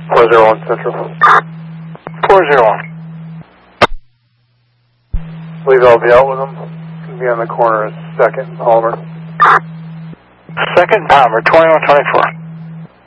401 Central. 401. Believe I'll be out with them. Be on the corner of 2nd and Palmer. 2nd Palmer, 2124.